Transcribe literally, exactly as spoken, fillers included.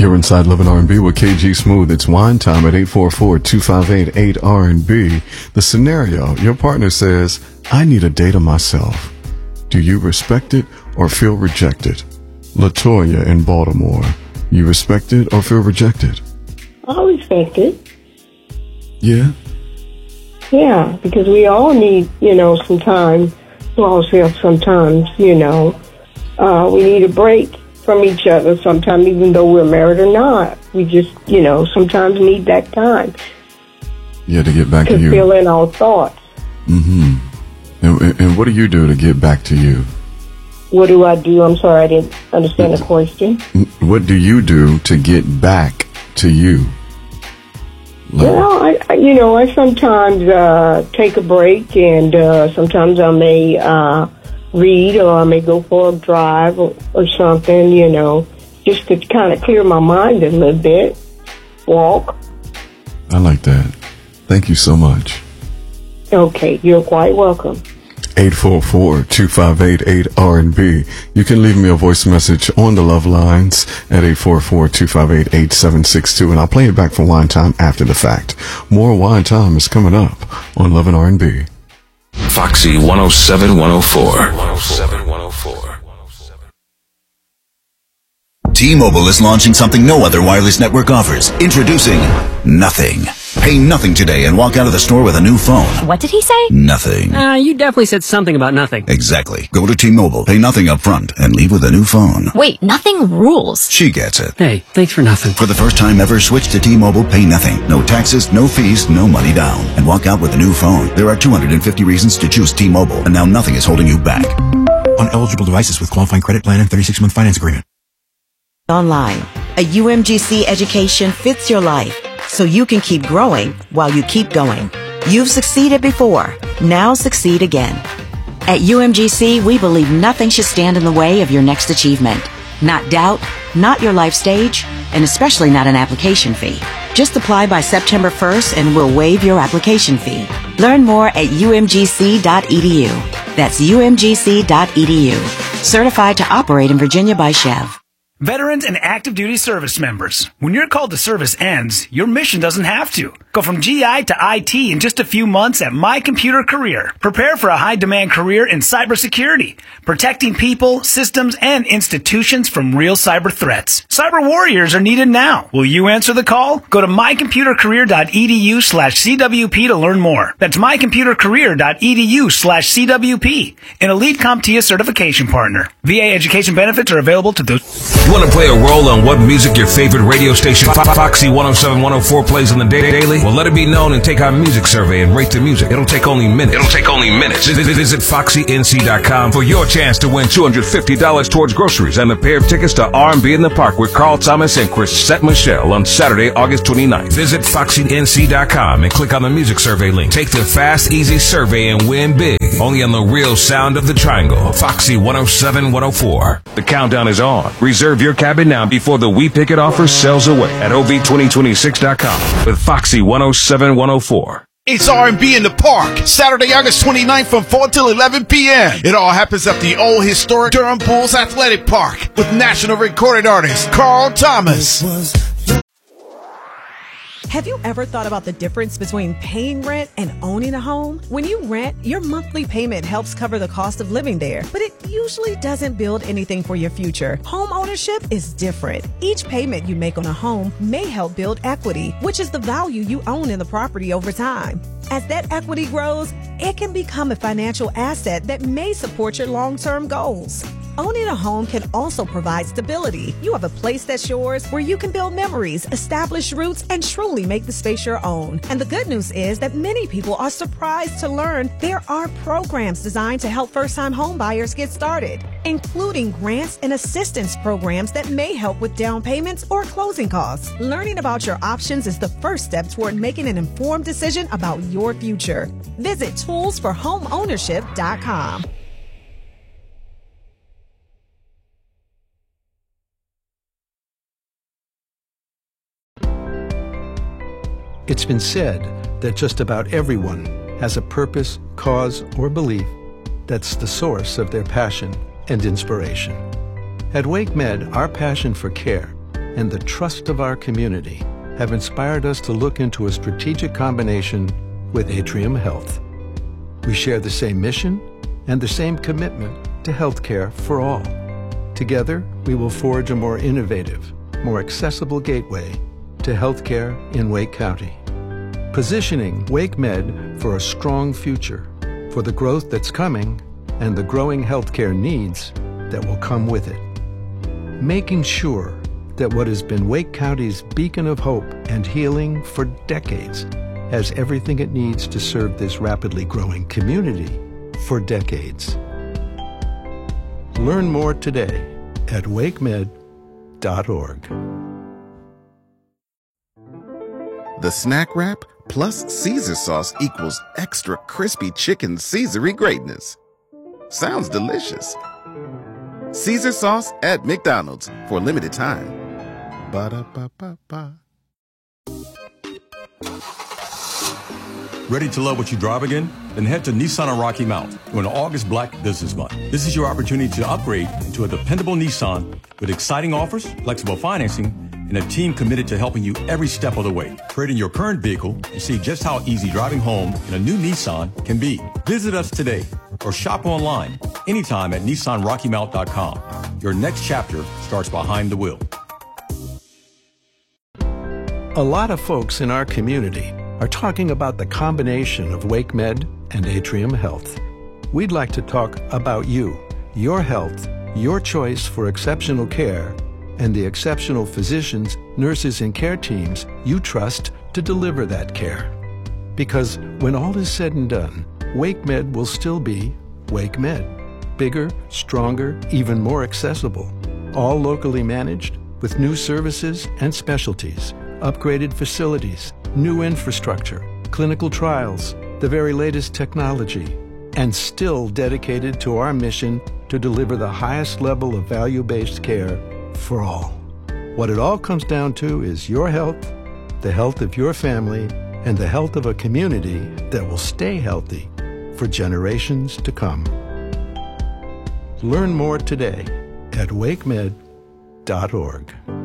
You're inside Love and R and B with K G Smooth. It's wine time at eight four four, two five eight, eight R and B. The scenario, your partner says, I need a date of myself. Do you respect it or feel rejected? LaToya in Baltimore. You respect it or feel rejected? I respect it. Yeah? Yeah, because we all need, you know, some time to ourselves sometimes, you know. Uh, we need a break from each other sometimes, even though we're married or not. We just, you know, sometimes need that time. Yeah, to get back to, to you. To fill in our thoughts. Mm-hmm. And, and what do you do to get back to you? What do I do? I'm sorry, I didn't understand the question. What do you do to get back to you? Like, well, I, I, you know, I sometimes uh, take a break, and uh, sometimes I may uh, read, or I may go for a drive or, or something, you know, just to kind of clear my mind a little bit. Walk. I like that. Thank you so much. Okay, you're quite welcome. eight four four, two five eight, eight R and B. You can leave me a voice message on the Love Lines at eight four four, two five eight, eight seven six two, and I'll play it back for Wine Time after the fact. More Wine Time is coming up on Love and R and B. Foxy one oh seven, one oh four. one oh seven, one oh four. T-Mobile is launching something no other wireless network offers. Introducing Nothing. Pay nothing today and walk out of the store with a new phone. What did he say? Nothing. Uh, you definitely said something about nothing. Exactly. Go to T-Mobile, pay nothing up front, and leave with a new phone. Wait, nothing rules. She gets it. Hey, thanks for nothing. For the first time ever, switch to T-Mobile, pay nothing. No taxes, no fees, no money down. And walk out with a new phone. There are two hundred fifty reasons to choose T-Mobile, and now nothing is holding you back. On eligible devices with qualifying credit plan and thirty-six month finance agreement. Online. A U M G C education fits your life, so you can keep growing while you keep going. You've succeeded before. Now succeed again. At U M G C, we believe nothing should stand in the way of your next achievement. Not doubt, not your life stage, and especially not an application fee. Just apply by September first and we'll waive your application fee. Learn more at U M G C dot E D U. That's U M G C dot E D U. Certified to operate in Virginia by Chev. Veterans and active duty service members, when your call to service ends, your mission doesn't have to. Go from G I to I T in just a few months at My Computer Career. Prepare for a high-demand career in cybersecurity, protecting people, systems, and institutions from real cyber threats. Cyber warriors are needed now. Will you answer the call? Go to my computer career dot e d u slash C W P to learn more. That's my computer career dot e d u slash C W P, an elite CompTIA certification partner. V A education benefits are available to those. You want to play a role on what music your favorite radio station Foxy one oh seven, one oh four plays on the daily? Well, let it be known and take our music survey and rate the music. It'll take only minutes. It'll take only minutes. Visit Foxy N C dot com for your chance to win two hundred fifty dollars towards groceries and a pair of tickets to R and B in the Park with Carl Thomas and Chrisette Michelle on Saturday, August twenty-ninth. Visit Foxy N C dot com and click on the music survey link. Take the fast, easy survey and win big. Only on the real sound of the triangle. Foxy one oh seven, one oh four. The countdown is on. Reserve your cabin now before the We Pick It offer sells away at O V twenty twenty-six dot com with Foxy one oh seven, one oh four. It's R and B in the Park, Saturday, August twenty-ninth from four till eleven p.m. It all happens at the old historic Durham Bulls Athletic Park with national recorded artist Carl Thomas. Have you ever thought about the difference between paying rent and owning a home? When you rent, your monthly payment helps cover the cost of living there, but it usually doesn't build anything for your future. Home ownership is different. Each payment you make on a home may help build equity, which is the value you own in the property over time. As that equity grows, it can become a financial asset that may support your long-term goals. Owning a home can also provide stability. You have a place that's yours where you can build memories, establish roots, and truly make the space your own. And the good news is that many people are surprised to learn there are programs designed to help first-time home buyers get started, including grants and assistance programs that may help with down payments or closing costs. Learning about your options is the first step toward making an informed decision about your future. Visit tools for home ownership dot com. It's been said that just about everyone has a purpose, cause, or belief that's the source of their passion and inspiration. At WakeMed, our passion for care and the trust of our community have inspired us to look into a strategic combination with Atrium Health. We share the same mission and the same commitment to healthcare for all. Together, we will forge a more innovative, more accessible gateway to healthcare in Wake County, positioning WakeMed for a strong future, for the growth that's coming and the growing healthcare needs that will come with it. Making sure that what has been Wake County's beacon of hope and healing for decades has everything it needs to serve this rapidly growing community for decades. Learn more today at wake med dot org. The Snack Wrap plus Caesar sauce equals extra crispy chicken Caesary greatness. Sounds delicious. Caesar sauce at McDonald's for a limited time. Ba-da-ba-ba-ba. Ready to love what you drive again? Then head to Nissan of Rocky Mount during August Black Business Month. This is your opportunity to upgrade into a dependable Nissan with exciting offers, flexible financing, and a team committed to helping you every step of the way. Trade in your current vehicle and see just how easy driving home in a new Nissan can be. Visit us today or shop online anytime at Nissan Rocky Mount dot com. Your next chapter starts behind the wheel. A lot of folks in our community are talking about the combination of WakeMed and Atrium Health. We'd like to talk about you, your health, your choice for exceptional care, and the exceptional physicians, nurses, and care teams you trust to deliver that care. Because when all is said and done, WakeMed will still be WakeMed. Bigger, stronger, even more accessible. All locally managed with new services and specialties, upgraded facilities, new infrastructure, clinical trials, the very latest technology, and still dedicated to our mission to deliver the highest level of value-based care for all. What it all comes down to is your health, the health of your family, and the health of a community that will stay healthy for generations to come. Learn more today at wake med dot org.